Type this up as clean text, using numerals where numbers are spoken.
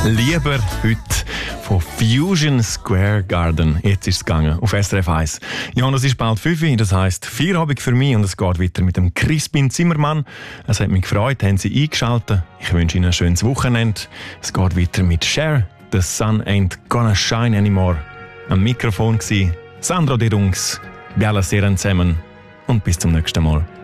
Lieber heute von Fusion Square Garden. Jetzt ist es gegangen auf SRF 1. Ja, und es ist bald 5 Uhr, das heisst Feierabend für mich und es geht weiter mit dem Crispin Zimmermann. Es hat mich gefreut, haben Sie eingeschaltet. Ich wünsche Ihnen ein schönes Wochenende. Es geht weiter mit Cher. The sun ain't gonna shine anymore. Am Mikrofon war Sandro Dirungs. Wir alle sehr zusammen und bis zum nächsten Mal.